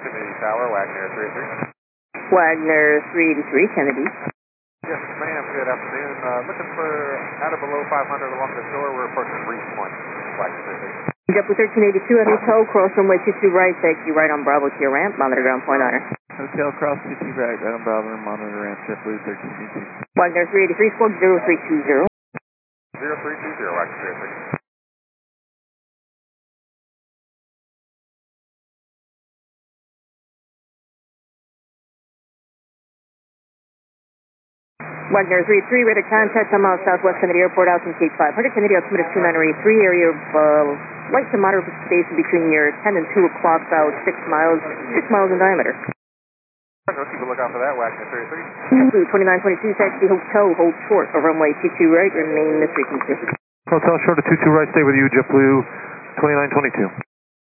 Kennedy Tower, Wagner 383. Wagner 383, Kennedy. Yes, ma'am. Good afternoon. Looking for at or below 500 along the shore. We're approaching Reef Point, Wagner 383. JetBlue 1382 at Hotel, cross runway 22 right, taxi right on Bravo to your ramp, monitor ground point honor. Hotel cross 22 right on Bravo, monitor ramp, JetBlue 1382. Wagner 383, squawk 0320. 0320, Wagner 383. Wagner 33, radar contact on miles southwest Kennedy Airport, altitude gate 500, Kennedy altimeter 2983, area of light to moderate precipitation between your 10 and 2 o'clock, about 6 miles in diameter. Let's keep a lookout for that, Wagner 33. JetBlue 2922, taxi Hotel, hold short for runway 22 right, remain this frequency. Hotel short of 22 right, stay with you, JetBlue 2922.